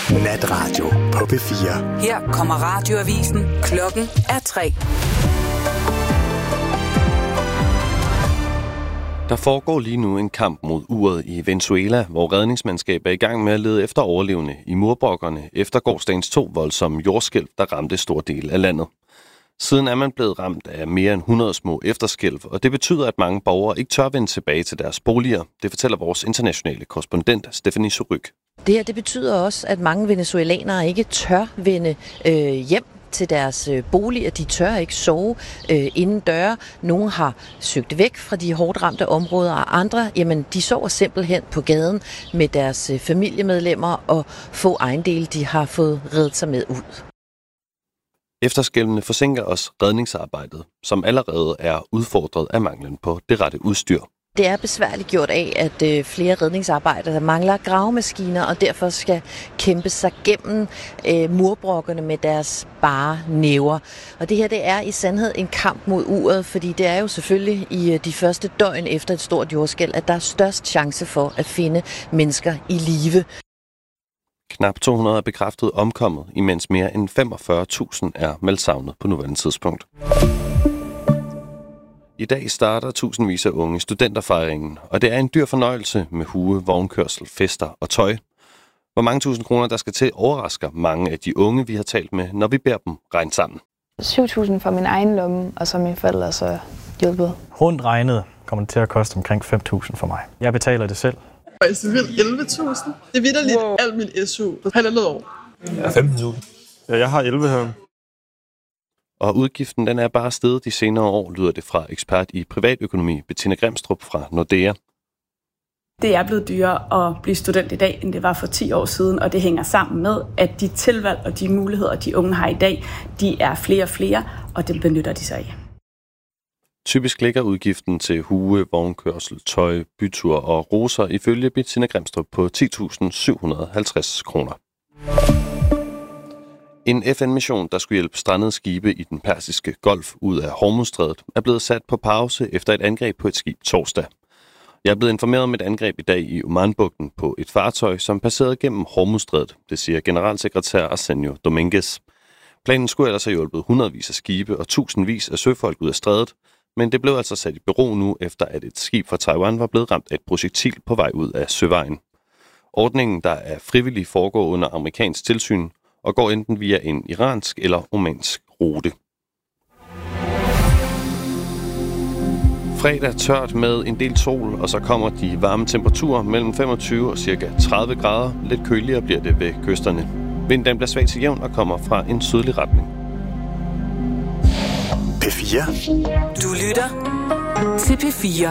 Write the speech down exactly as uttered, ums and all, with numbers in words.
Natradio på P fire. Her kommer radioavisen. Klokken er tre. Der foregår lige nu en kamp mod uret i Venezuela, hvor redningsmandskab er i gang med at lede efter overlevende i murbrokkerne efter gårsdagens to voldsomme jordskælv, der ramte stor del af landet. Siden er man blevet ramt af mere end hundrede små efterskælv, og det betyder, at mange borgere ikke tør vende tilbage til deres boliger. Det fortæller vores internationale korrespondent Stephanie Suryk. Det her det betyder også, at mange venezuelanere ikke tør vende øh, hjem til deres øh, boliger. De tør ikke sove øh, inden døre. Nogle har søgt væk fra de hårdt ramte områder, og andre, jamen, de sover simpelthen på gaden med deres øh, familiemedlemmer og få ejendele, de har fået reddet sig med ud. Efterskælvene forsinker også redningsarbejdet, som allerede er udfordret af manglen på det rette udstyr. Det er besværligt gjort af, at øh, flere redningsarbejdere mangler gravemaskiner, og derfor skal kæmpe sig gennem øh, murbrokkerne med deres bare næver. Og det her det er i sandhed en kamp mod uret, fordi det er jo selvfølgelig i øh, de første døgn efter et stort jordskælv, at der er størst chance for at finde mennesker i live. Knap to hundrede er bekræftet omkommet, imens mere end femogfyrre tusind er meldt savnet på nuværende tidspunkt. I dag starter tusindvis af unge studenterfejringen, og det er en dyr fornøjelse med hue, vognkørsel, fester og tøj. Hvor mange tusind kroner der skal til overrasker mange af de unge, vi har talt med, når vi beder dem regne sammen. syv tusind fra min egen lomme, og så mine forældre så hjulpet. Rundt regnet kommer det til at koste omkring fem tusind for mig. Jeg betaler det selv. Altså vildt elleve tusind. Det er vitterligt wow. Alt min S U på halvandet år. Ja, femten tusind. Ja, jeg har elleve her. Og udgiften den er bare steget de senere år, lyder det fra ekspert i privatøkonomi Bettina Grimstrup fra Nordea. Det er blevet dyrere at blive student i dag, end det var for ti år siden, og det hænger sammen med, at de tilvalg og de muligheder, de unge har i dag, de er flere og flere, og det benytter de sig af. Typisk ligger udgiften til hue, vognkørsel, tøj, bytur og roser ifølge Bettina Grimstrup på ti tusind syv hundrede og halvtreds kroner. En F N-mission, der skulle hjælpe strandede skibe i den persiske golf ud af Hormuzstrædet, er blevet sat på pause efter et angreb på et skib torsdag. Jeg er blevet informeret om et angreb i dag i Omanbugten på et fartøj, som passerede gennem Hormuzstrædet, det siger generalsekretær Arsenio Dominguez. Planen skulle ellers have hjulpet hundredvis af skibe og tusindvis af søfolk ud af strædet, men det blev altså sat i bero nu, efter at et skib fra Taiwan var blevet ramt af et projektil på vej ud af søvejen. Ordningen, der er frivillig, foregår under amerikansk tilsyn og går enten via en iransk eller omansk rute. Fredag tørt med en del sol, og så kommer de varme temperaturer mellem femogtyve og cirka tredive grader. Lidt køligere bliver det ved kysterne. Vinden bliver svag til jævn og kommer fra en sydlig retning. P fire. Du lytter til P fire.